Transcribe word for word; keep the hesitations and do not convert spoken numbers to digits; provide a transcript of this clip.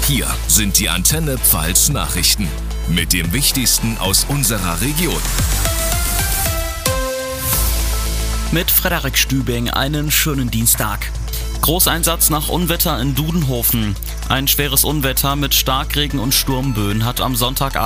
Hier sind die Antenne Pfalz Nachrichten mit dem Wichtigsten aus unserer Region. Mit Frederik Stübing einen schönen Dienstag. Großeinsatz nach Unwetter in Dudenhofen. Ein schweres Unwetter mit Starkregen und Sturmböen hat am Sonntagabend